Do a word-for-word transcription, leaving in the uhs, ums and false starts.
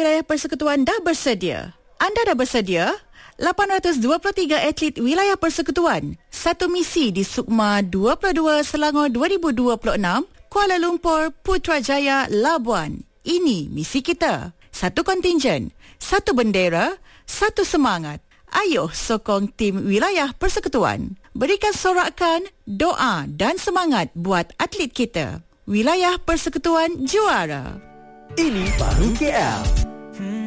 wilayah persekutuan dah bersedia. Anda dah bersedia? lapan ratus dua puluh tiga atlet wilayah persekutuan, satu misi di Sukma dua puluh dua Selangor dua ribu dua puluh enam, Kuala Lumpur, Putrajaya, Labuan. Ini misi kita. Satu kontingen, satu bendera, satu semangat. Ayuh sokong tim wilayah persekutuan. Berikan sorakan, doa dan semangat buat atlet kita. Wilayah persekutuan juara. Ini Baru K L.